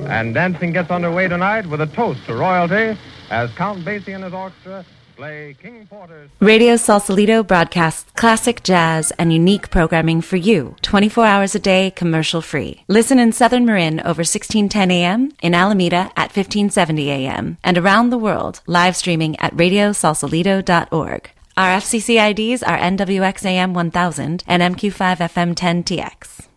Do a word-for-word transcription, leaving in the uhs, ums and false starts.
And dancing gets underway tonight with a toast to royalty as Count Basie and his orchestra play King Porter's... Radio Sausalito broadcasts classic jazz and unique programming for you, twenty-four hours a day, commercial-free. Listen in Southern Marin over sixteen ten a.m., in Alameda at fifteen seventy a.m., and around the world, live streaming at radio sausalito dot org. Our F C C I Ds are N W X A M one thousand and M Q five F M ten T X.